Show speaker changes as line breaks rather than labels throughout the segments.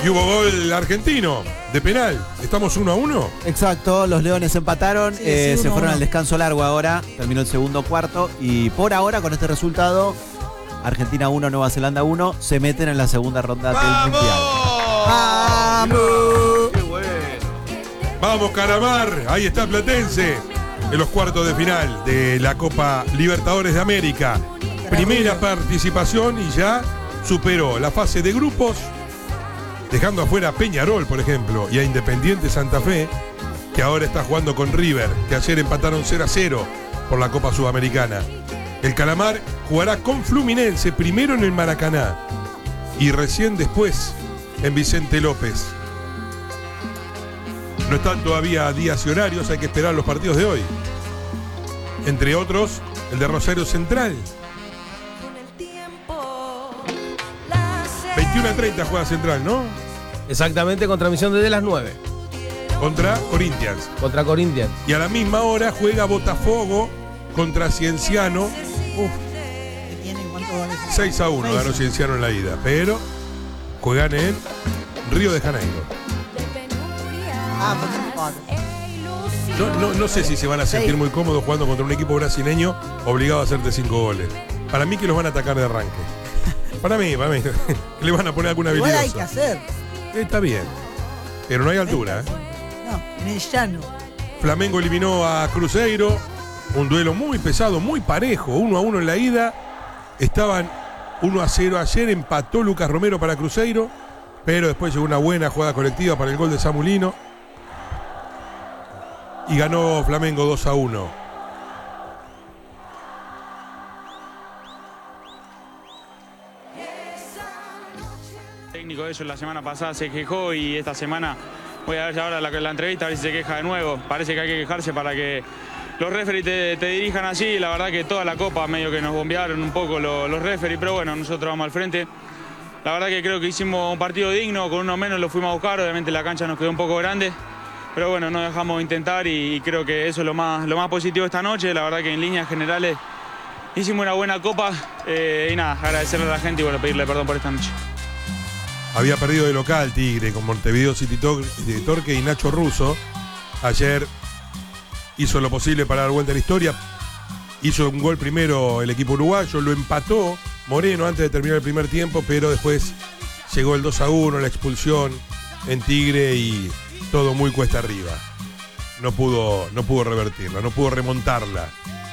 Y hubo gol argentino de penal. ¿Estamos 1-1?
Exacto, los Leones empataron,
Sí,
se fueron
1-1.
al descanso largo ahora, terminó el segundo cuarto y por ahora con este resultado, Argentina 1, Nueva Zelanda 1, se meten en la segunda ronda del Mundial. ¡Vamos!
¡Qué bueno!
Vamos, Calamar. Ahí está Platense en los cuartos de final de la Copa Libertadores de América. Primera participación y ya superó la fase de grupos, dejando afuera a Peñarol, por ejemplo, y a Independiente Santa Fe, que ahora está jugando con River, que ayer empataron 0-0 por la Copa Sudamericana. El Calamar jugará con Fluminense primero en el Maracaná y recién después en Vicente López. No están todavía días y horarios, hay que esperar los partidos de hoy. Entre otros, el de Rosario Central. 21:30 juega Central, ¿no?
Exactamente, con transmisión desde las 9.
Contra Corinthians.
Contra Corinthians.
Y a la misma hora juega Botafogo contra Cienciano.
¿Qué tiene? ¿Cuántos goles?
6-1 ganó Cienciano en la ida. Pero juegan en Río de Janeiro.
Ah, por favor.
No sé si se van a sentir
Sí.
muy cómodos jugando contra un equipo brasileño obligado a hacerte 5 goles. Para mí que los van a atacar de arranque. Para mí. Que le van a poner alguna
Igual hay
habilidad.
que hacer.
Está bien. Pero no hay altura, ¿eh?
No, en el llano.
Flamengo eliminó a Cruzeiro. Un duelo muy pesado, muy parejo. 1-1 en la ida. Estaban 1-0 ayer. Empató Lucas Romero para Cruzeiro. Pero después llegó una buena jugada colectiva para el gol de Samulino. Y ganó Flamengo 2-1.
Técnico de ellos la semana pasada se quejó y esta semana voy a ver ahora la entrevista a ver si se queja de nuevo. Parece que hay que quejarse para que los referees te dirijan así. La verdad que toda la copa medio que nos bombearon un poco los referees, pero bueno, nosotros vamos al frente. La verdad que creo que hicimos un partido digno, con uno menos lo fuimos a buscar, obviamente la cancha nos quedó un poco grande, pero bueno, no dejamos de intentar y creo que eso es lo más positivo esta noche. La verdad que en líneas generales hicimos una buena copa y nada, agradecerle a la gente y bueno, pedirle perdón por esta noche.
Había perdido de local Tigre con Montevideo City Torque y Nacho Russo. Ayer hizo lo posible para dar vuelta a la historia. Hizo un gol primero el equipo uruguayo, lo empató Moreno antes de terminar el primer tiempo, pero después llegó el 2-1, la expulsión en Tigre y todo muy cuesta arriba. No pudo revertirla, no pudo remontarla.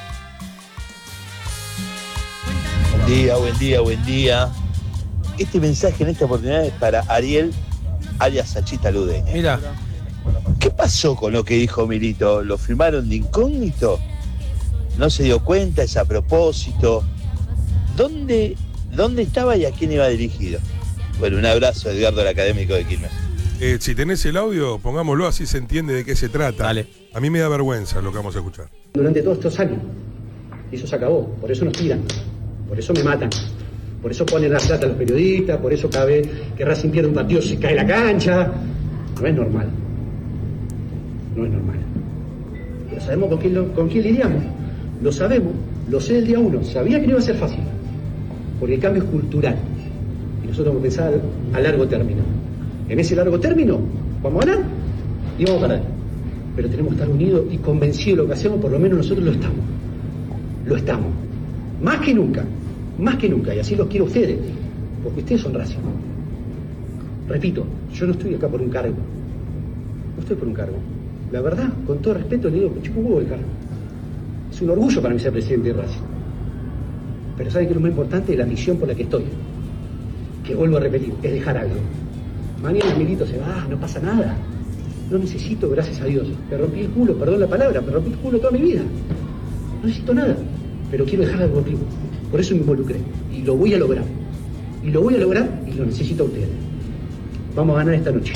Buen día. Este mensaje en esta oportunidad es para Ariel, alias Sachita Ludeña.
Mira,
¿Qué pasó con lo que dijo Milito? ¿Lo firmaron de incógnito? ¿No se dio cuenta? ¿Es a propósito? ¿Dónde estaba y a quién iba dirigido? Bueno, un abrazo, Edgardo, el académico de Quilmes.
Si tenés el audio, pongámoslo así se entiende de qué se trata.
Dale.
A mí me da vergüenza lo que vamos a escuchar.
Durante todos estos años. Y eso se acabó. Por eso nos tiran. Por eso me matan. Por eso ponen la plata a los periodistas. Por eso cada vez que Racing pierde un partido se cae la cancha. No es normal. No es normal. Pero sabemos con quién lidiamos. Lo sabemos. Lo sé del día uno. Sabía que no iba a ser fácil. Porque el cambio es cultural. Y nosotros vamos a pensar a largo término. En ese largo término vamos a ganar y vamos a perder. Pero tenemos que estar unidos y convencidos de lo que hacemos, por lo menos nosotros lo estamos. Lo estamos. Más que nunca. Más que nunca. Y así los quiero a ustedes. Porque ustedes son Racing. Repito, yo no estoy acá por un cargo. No estoy por un cargo. La verdad, con todo respeto, le digo que chupo un huevo el cargo. Es un orgullo para mí ser presidente de Racing. Pero ¿saben qué es lo más importante? La misión por la que estoy. Que vuelvo a repetir, es dejar algo. Mañana Milito se va, no pasa nada. No necesito, gracias a Dios. Me rompí el culo, perdón la palabra, me rompí el culo toda mi vida. No necesito nada, pero quiero dejar algo contigo. Por eso me involucré. Y lo voy a lograr. Y lo voy a lograr y lo necesito a ustedes. Vamos a ganar esta noche.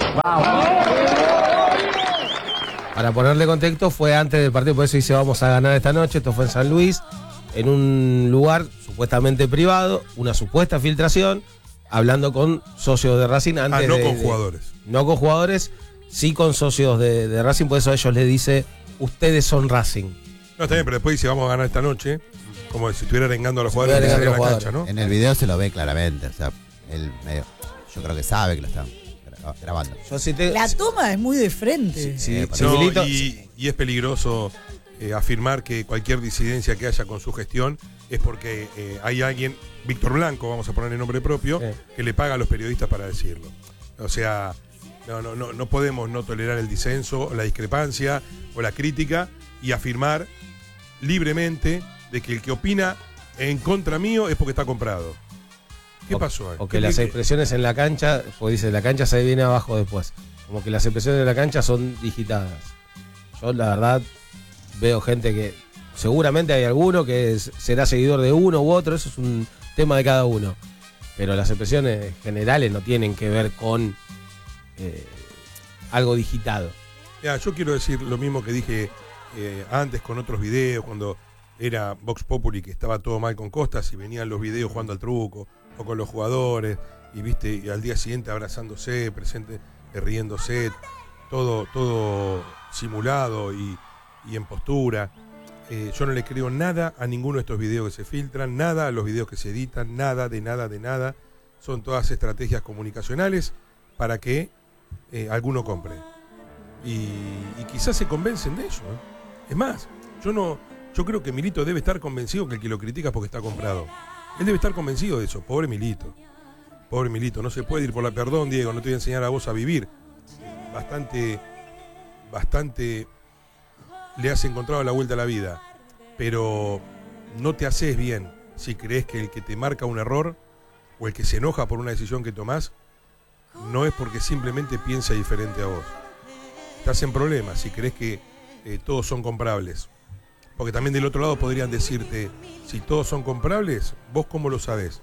para ponerle contexto, fue antes del partido, por eso dice vamos a ganar esta noche. Esto fue en San Luis, en un lugar supuestamente privado, una supuesta filtración, hablando con socios de Racing antes
no con jugadores.
No con jugadores, sí con socios de Racing, por eso a ellos les dice, ustedes son Racing.
No, está bien, pero después dice vamos a ganar esta noche, como si estuviera arengando a los jugadores de la cancha, ¿no?
En el video se lo ve claramente, o sea, él medio, yo creo que sabe que lo están. grabando.
Yo sí te-
La toma es muy de frente.
Sí,
No,
Milito-
y es peligroso afirmar que cualquier disidencia que haya con su gestión es porque hay alguien, Víctor Blanco, vamos a poner el nombre propio,
Sí.
que le paga a los periodistas para decirlo. O sea, no podemos no tolerar el disenso, la discrepancia o la crítica y afirmar libremente de que el que opina en contra mío es porque está comprado. ¿Qué pasó?
O que las expresiones en la cancha, pues dice, la cancha se viene abajo después. Como que las expresiones de la cancha son digitadas. Yo la verdad veo gente que seguramente hay alguno que será seguidor de uno u otro, eso es un tema de cada uno. Pero las expresiones generales no tienen que ver con algo digitado.
Ya, yo quiero decir lo mismo que dije antes con otros videos, cuando era Vox Populi, que estaba todo mal con Costas y venían los videos jugando al truco o con los jugadores y viste, y al día siguiente abrazándose, presente, riéndose, todo simulado y en postura. Yo no le creo nada a ninguno de estos videos que se filtran, nada a los videos que se editan, nada. Son todas estrategias comunicacionales para que alguno compre. Y quizás se convencen de eso. Es más, yo creo que Milito debe estar convencido que el que lo critica es porque está comprado. Él debe estar convencido de eso. Pobre Milito, no se puede ir por la... Perdón, Diego, no te voy a enseñar a vos a vivir. Bastante le has encontrado la vuelta a la vida, pero no te haces bien si crees que el que te marca un error o el que se enoja por una decisión que tomás no es porque simplemente piensa diferente a vos. Estás en problemas si crees que todos son comprables. Porque también del otro lado podrían decirte, si todos son comprables, ¿vos cómo lo sabés?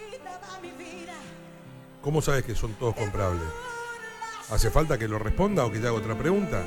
¿Cómo sabés que son todos comprables? ¿Hace falta que lo responda o que te haga otra pregunta?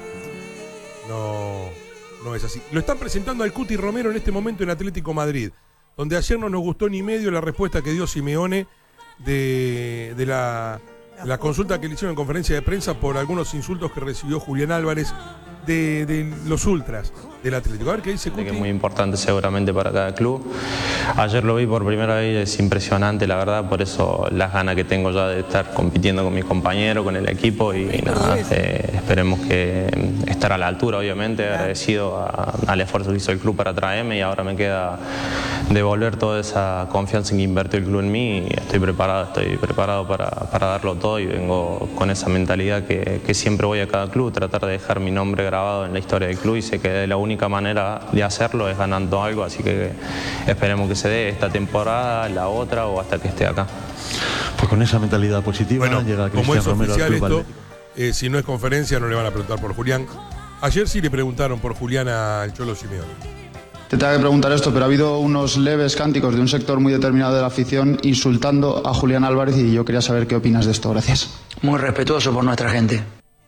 No es así. Lo están presentando al Cuti Romero en este momento en Atlético Madrid, donde ayer no nos gustó ni medio la respuesta que dio Simeone de la consulta que le hicieron en conferencia de prensa por algunos insultos que recibió Julián Álvarez de los ultras del Atlético. A ver qué dice Cuti.
Que es muy importante seguramente para cada club. Ayer lo vi por primera vez, es impresionante la verdad, por eso las ganas que tengo ya de estar compitiendo con mis compañeros, con el equipo y nada, esperemos que estar a la altura, obviamente, agradecido al esfuerzo que hizo el club para traerme y ahora me queda devolver toda esa confianza en que invirtió el club en mí y estoy preparado para darlo todo y vengo con esa mentalidad que siempre voy a cada club, tratar de dejar mi nombre grabado en la historia del club y sé que la única manera de hacerlo es ganando algo, así que esperemos que se dé esta temporada, la otra o hasta que esté acá.
Pues con esa mentalidad positiva llega
como es
Cristian Romero al
oficial
club
esto, si no es conferencia no le van a preguntar por Julián. Ayer sí le preguntaron por Julián al Cholo Simeone.
Te tengo que preguntar esto, pero ha habido unos leves cánticos de un sector muy determinado de la afición insultando a Julián Álvarez y yo quería saber qué opinas de esto. Gracias.
Muy respetuoso por nuestra gente.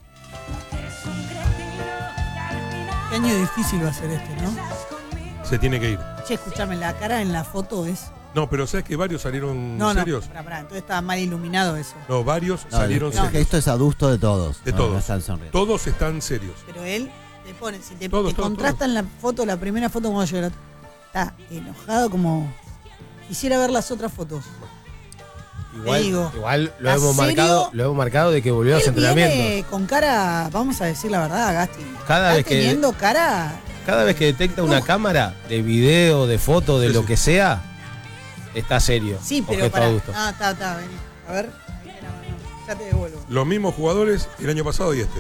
Qué año difícil va a ser este, ¿no?
Se tiene que ir.
Che, escúchame, la cara en la foto es...
No, pero ¿sabes que varios salieron
No,
serios?
pará, entonces estaba mal iluminado eso.
No, varios salieron serios.
Esto es adusto de todos.
De
no,
todos.
no están sonriendo.
Todos están serios.
Pero él te pone, si te
Todos.
contrastan la foto, la primera foto como yo, está enojado como... Quisiera ver las otras fotos.
Igual lo
¿a
hemos
serio?
marcado de que volvió a los
Él viene
entrenamientos.
con cara, vamos a decir la verdad, Gasti.
Cada
Está
vez que-
teniendo cara...
Cada vez que detecta una cámara de video, de foto, de lo que sea, está serio.
Sí, pero
Objeto
para...
adusto.
está, vení. A ver. Ya te devuelvo.
Los mismos jugadores el año pasado y este.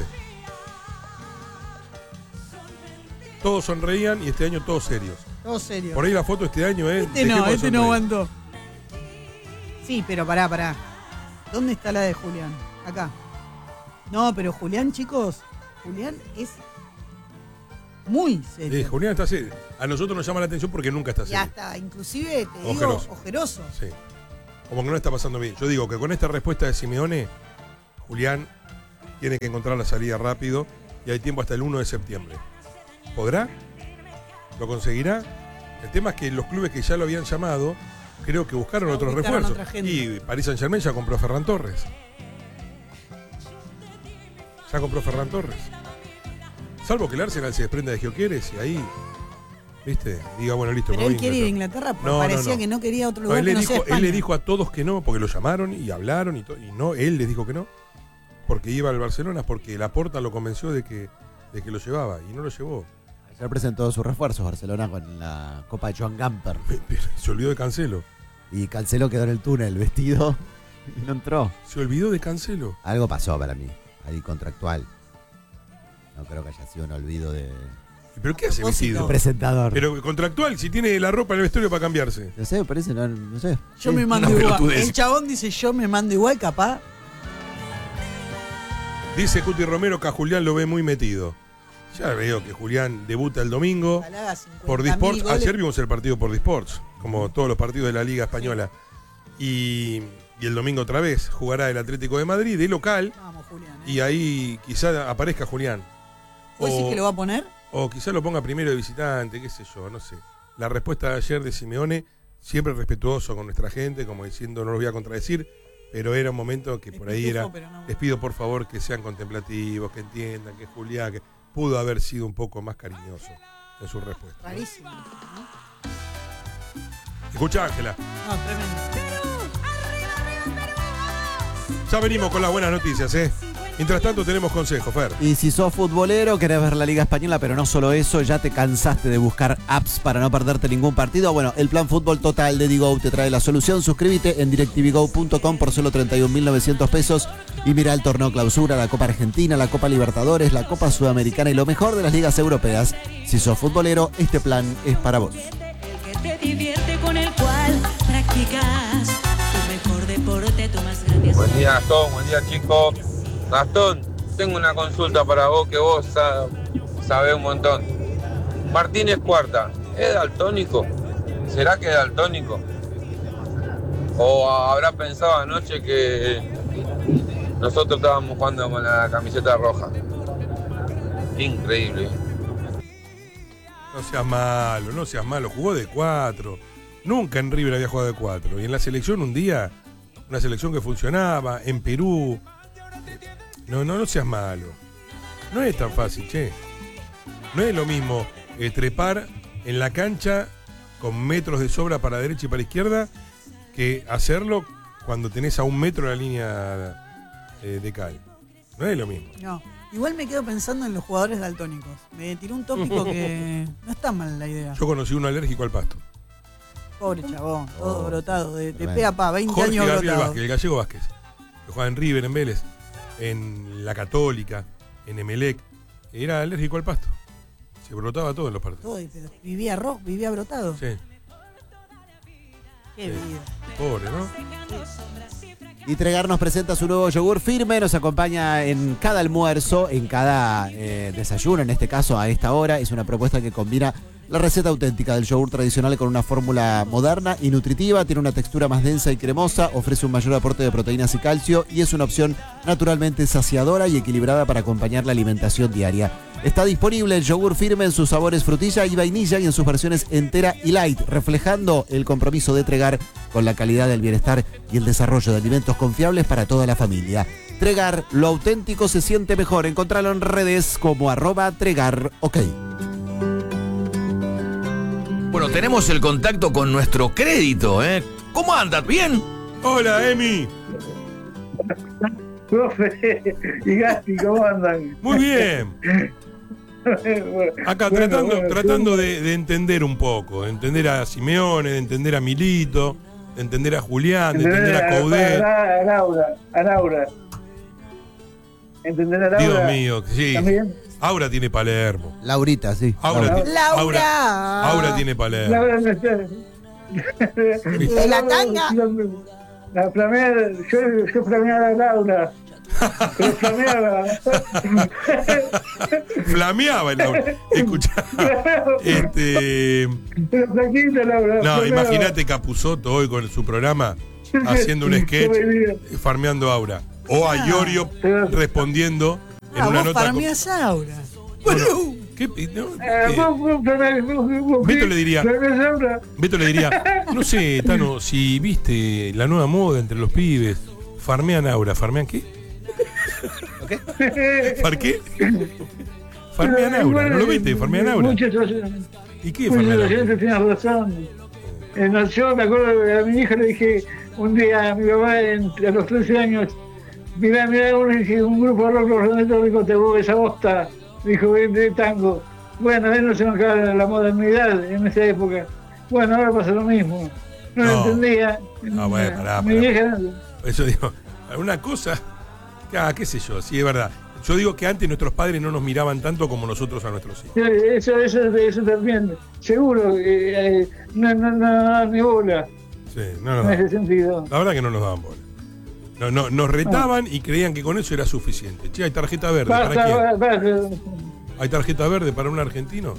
Todos sonreían y este año todos serios.
Todo serio.
Por ahí la foto este año es...
Este no aguantó. Sí, pero pará. ¿Dónde está la de Julián? Acá. No, pero Julián, chicos, Julián es muy serio.
Julián está serio. A nosotros nos llama la atención porque nunca está
Y
serio.
hasta, inclusive, te digo,
Ojeroso.
ojeroso.
Sí. Como que no le está pasando bien. Yo digo que con esta respuesta de Simeone, Julián tiene que encontrar la salida rápido y hay tiempo hasta el 1 de septiembre. ¿Podrá? ¿Lo conseguirá? El tema es que los clubes que ya lo habían llamado, creo que buscaron otros
buscaron
refuerzos.
otra gente.
Y Paris Saint-Germain ya compró a Ferran Torres. Salvo que el Arsenal se desprenda de Gyökeres y ahí, ¿viste? Diga, bueno, listo.
Pero
me voy
él quiere ir a Inglaterra porque
No,
parecía
no.
que no quería otro
No,
lugar
él
que
le
no sea
dijo,
España.
él le dijo a todos que no, porque lo llamaron y hablaron y no, él les dijo que no. porque iba al Barcelona, es porque Laporta lo convenció de que lo llevaba y no lo llevó.
Ayer presentó sus refuerzos Barcelona con la Copa de Joan Gamper.
Se olvidó de Cancelo.
Y Cancelo quedó en el túnel vestido y no entró.
Se olvidó de Cancelo.
Algo pasó para mí, ahí contractual. No creo que haya sido un olvido de...
¿Pero qué hace vestido?
El presentador.
Pero contractual, si tiene la ropa en el vestuario para cambiarse.
No sé, parece, no sé.
Yo me mando igual. El chabón dice, yo me mando igual, capaz.
Dice Cuti Romero que a Julián lo ve muy metido. Ya veo que Julián debuta el domingo por Disports. Ayer vimos el partido por Disports, como todos los partidos de la Liga Española. Y el domingo otra vez jugará el Atlético de Madrid de local.
Vamos, Julián.
Y ahí quizá aparezca Julián.
¿Vos decís que lo va a poner?
O quizá lo ponga primero de visitante, qué sé yo, no sé. La respuesta de ayer de Simeone, siempre respetuoso con nuestra gente, como diciendo no los voy a contradecir, pero era un momento que por ahí era, les pido por favor que sean contemplativos, que entiendan que Julián que pudo haber sido un poco más cariñoso en su respuesta.
Rarísimo, ¿no?
Escucha, Ángela.
No, tremendo.
Ya venimos con las buenas noticias, ¿eh? Mientras tanto tenemos consejos, Fer.
Y si sos futbolero, querés ver la Liga Española, pero no solo eso, ya te cansaste de buscar apps para no perderte ningún partido. Bueno, el plan Fútbol Total de Digo te trae la solución. Suscríbete en DirecTVGo.com por solo 31.900 pesos y mira el torneo Clausura, la Copa Argentina, la Copa Libertadores, la Copa Sudamericana y lo mejor de las ligas europeas. Si sos futbolero, este plan es para vos.
El que te divierte, con el cual practicas tu mejor deporte, tu más grande.
Buen día, Gastón. Buen día, chicos. Gastón, tengo una consulta para vos que vos sabés un montón. Martínez Cuarta, ¿es daltónico? ¿Será que es daltónico? ¿O habrá pensado anoche que nosotros estábamos jugando con la camiseta roja? Increíble.
No seas malo, jugó de 4. Nunca en River había jugado de 4. Y en la selección un día, una selección que funcionaba, en Perú. No seas malo. No es tan fácil, che. No es lo mismo trepar en la cancha con metros de sobra para derecha y para izquierda que hacerlo cuando tenés a 1 metro la línea de cal. No es lo mismo.
No. Igual me quedo pensando en los jugadores daltónicos. Me tiró un tópico que no está mal la idea.
Yo conocí uno alérgico al pasto.
Pobre chabón, todo brotado, de pe a pa, 20
Jorge
años
Gabriel
brotado.
Vázquez, el gallego Vázquez, que jugaba en River, en Vélez, en la Católica, en Emelec. Era alérgico al pasto. Se brotaba todo en los partidos.
Todo, pero vivía brotado.
Sí.
Qué vida.
Pobre, ¿no?
Y Tregar nos presenta su nuevo yogur firme, nos acompaña en cada almuerzo, en cada desayuno, en este caso a esta hora. Es una propuesta que combina la receta auténtica del yogur tradicional con una fórmula moderna y nutritiva. Tiene una textura más densa y cremosa, ofrece un mayor aporte de proteínas y calcio y es una opción naturalmente saciadora y equilibrada para acompañar la alimentación diaria. Está disponible el yogur firme en sus sabores frutilla y vainilla y en sus versiones entera y light, reflejando el compromiso de Tregar con la calidad del bienestar y el desarrollo de alimentos confiables para toda la familia. Tregar, lo auténtico se siente mejor. Encontralo en redes como @TregarOK.
Bueno, tenemos el contacto con nuestro crédito, ¿eh? ¿Cómo andas? ¿Bien?
Hola, Emi.
Profe y Gasti, ¿cómo andan?
Muy bien. Acá tratando de entender un poco, de entender a Simeone, de entender a Milito, de entender a Julián, de entender a Coudet.
A Laura. ¿Entender a Laura?
Dios mío, sí.
¿También?
Aura tiene Palermo.
Laurita, sí.
Aura tiene Palermo.
Laura no está.
¿De la tanga?
La flameada, yo flameaba a Laura. Pero flameaba.
Flameaba el Laura. Escuchá.
Pero flaquita, Laura.
No, imagínate Capusotto hoy con su programa haciendo un sketch farmeando a Aura. O a Iorio respondiendo en una nota.
Farmeás a Aura.
Bueno, ¿qué? Beto le diría, no sé, Tano, si viste la nueva moda entre los pibes, farmean Aura. ¿Farmean qué? ¿Far qué? Farmean Aura, ¿no lo viste? Farmean Aura. ¿Y qué farmean Aura?
Tienes razón. Yo me acuerdo que a mi hija le dije un día a mi mamá a los 13 años, mirá, un grupo de rock electrónico te mueve esa bosta, dijo de tango. Bueno, él no se me acaba la modernidad en esa época. Bueno, ahora pasa lo mismo. No lo entendía.
No, bueno, pará.
Vieja,
Eso digo, alguna cosa, qué sé yo, sí es verdad. Yo digo que antes nuestros padres no nos miraban tanto como nosotros a nuestros hijos.
eso también, seguro, no, ni bola.
Sí, no nos
En ese
daban.
sentido.
La verdad que no nos daban bola. No, nos retaban y creían que con eso era suficiente. Che, hay tarjeta verde. ¿Para quién?
Basta.
¿Hay tarjeta verde para un argentino?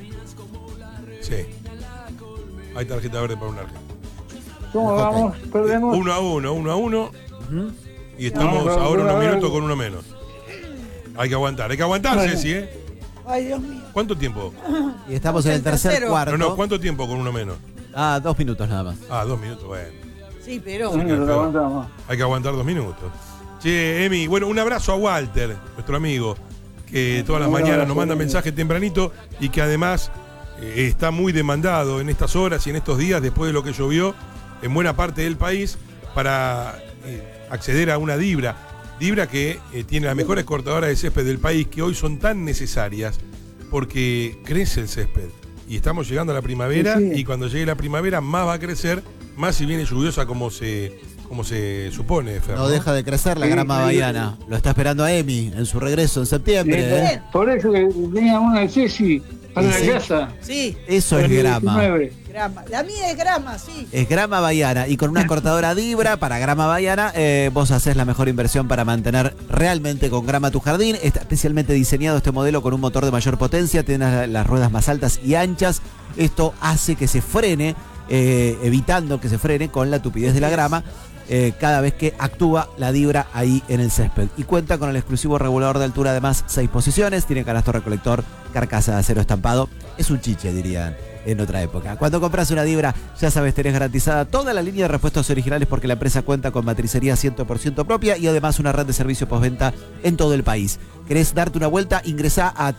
Sí. Hay tarjeta verde para un argentino.
¿Cómo vamos? Perdemos.
1-1. Y estamos
No,
ahora unos
no,
minutos
no.
con uno menos. Hay que aguantar,
Bueno.
Ceci, ¿eh?
Ay, Dios mío.
¿Cuánto tiempo?
Y estamos en el tercer cuarto.
No, ¿cuánto tiempo con uno menos?
2 minutos nada más.
2 minutos, bueno.
Sí, pero.
Hay que aguantar 2 minutos. Che, Emi, bueno, un abrazo a Walter, nuestro amigo, que todas las mañanas nos manda mensaje tempranito y que además está muy demandado en estas horas y en estos días, después de lo que llovió en buena parte del país, para acceder a una Dibra. Dibra que tiene las mejores cortadoras de césped del país, que hoy son tan necesarias porque crece el césped. Y estamos llegando a la primavera,
Sí.
y cuando llegue la primavera más va a crecer, más si viene lluviosa como se supone, Fer,
No deja de crecer la grama bahiana. Lo está esperando a Emi en su regreso en septiembre. ¿eh?
Por eso que tenía una de Ceci para
Sí.
la casa.
Sí.
Eso es grama.
Grama. La mía es grama, sí.
Es grama bahiana. Y con una cortadora Dibra para grama bahiana, vos haces la mejor inversión para mantener realmente con grama tu jardín. Está especialmente diseñado este modelo con un motor de mayor potencia. Tiene las ruedas más altas y anchas. Esto hace que se frene, evitando que se frene con la tupidez de la grama. Cada vez que actúa la Dibra ahí en el césped. Y cuenta con el exclusivo regulador de altura, además 6 posiciones, tiene canasto recolector, carcasa de acero estampado. Es un chiche, dirían en otra época. Cuando compras una Dibra, ya sabes, tenés garantizada toda la línea de repuestos originales, porque la empresa cuenta con matricería 100% propia y además una red de servicio postventa en todo el país. ¿Querés darte una vuelta? Ingresá a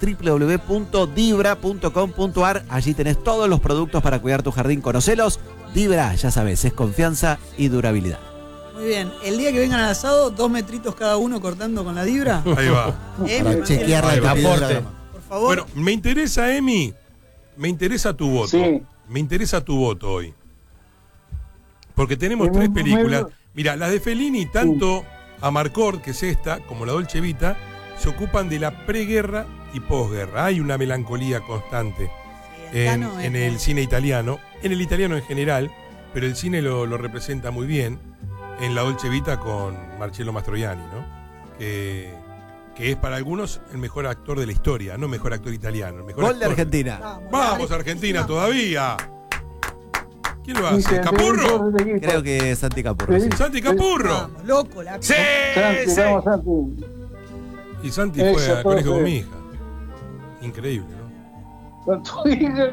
www.dibra.com.ar. Allí tenés todos los productos para cuidar tu jardín. Conocelos. Dibra, ya sabes, es confianza y durabilidad.
Muy bien. El día que vengan al asado, 2 metritos cada uno cortando con la Dibra.
Ahí va.
Para chequear la tupidez de la grama.
Por favor.
Bueno, me interesa, Emi, me interesa tu voto.
Sí.
Me interesa tu voto hoy. Porque tenemos 3 películas. Mira, las de Fellini, tanto Amarcord, que es esta, como la Dolce Vita, se ocupan de la preguerra y posguerra. Hay una melancolía constante en el cine italiano, en el italiano en general, pero el cine lo representa muy bien en la Dolce Vita con Marcello Mastroianni, ¿no? Que es para algunos el mejor actor de la historia, no mejor actor italiano. El mejor
Gol de
actor.
Argentina.
Vamos, Argentina, todavía. ¿Quién lo hace? ¿Capurro?
Creo que es Santi Capurro. sí.
¡Santi Capurro!
Vamos, loco, la
¡Sí!
Santi,
sí.
vamos, Santi.
Y Santi
Eso,
fue al colegio
profe.
con mi hija. Increíble, ¿no?
Con tu hija.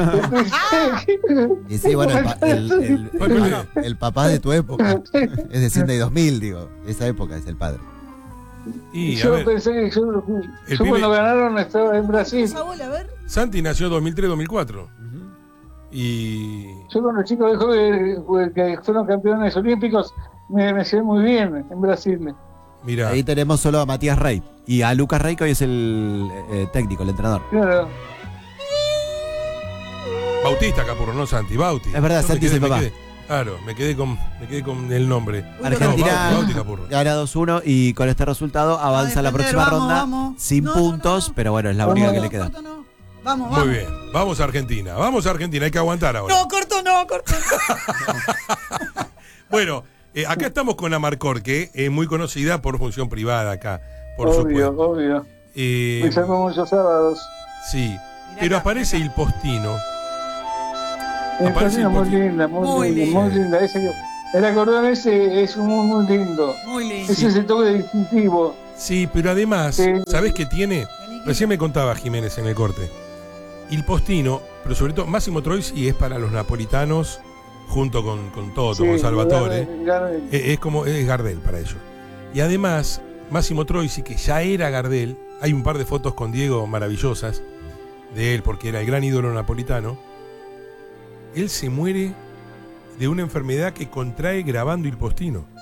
Y sí, bueno, el papá de tu época. Es de Sydney 2000, digo. Esa época es el padre.
Y a
Yo
ver,
pensé que yo
pibe-
cuando ganaron estaba en Brasil.
Esa bola, a ver.
Santi nació 2003-2004. Y
Yo con los chicos que fueron campeones olímpicos me llevé muy bien en Brasil.
mira,
Ahí tenemos solo a Matías Rey. Y a Lucas Rey, que hoy es el técnico, el entrenador.
Claro.
Bautista Capurro, no Santi, Bauti.
Es verdad,
Yo
Santi es el papá.
Claro, me quedé con el nombre.
Argentina
No, Bauti Capurro.
gana 2-1 y con este resultado avanza a la próxima
vamos,
ronda
vamos.
sin
No,
puntos, pero bueno, es la única que le queda.
Vamos, vamos.
Muy bien, vamos a Argentina, hay que aguantar ahora.
No, corto, no, corto.
Bueno, acá estamos con Amarcord, que es muy conocida por función privada acá, por
Obvio,
supuesto.
obvio. Me salgo muchos sábados.
Sí, pero aparece el Postino.
El
Aparece
Postino
el
muy
Postino.
linda, muy linda. El acordeón ese es muy lindo.
Muy lindo.
Ese es el toque distintivo.
Sí, pero además, ¿sabés qué tiene? Recién me contaba Jiménez en el corte. Il Postino, pero sobre todo Massimo Troisi es para los napolitanos, junto con Toto,
Sí,
con Salvatore.
Gardel.
Es Gardel para ellos. Y además, Massimo Troisi, que ya era Gardel, hay un par de fotos con Diego maravillosas de él, porque era el gran ídolo napolitano. Él se muere de una enfermedad que contrae grabando Il Postino.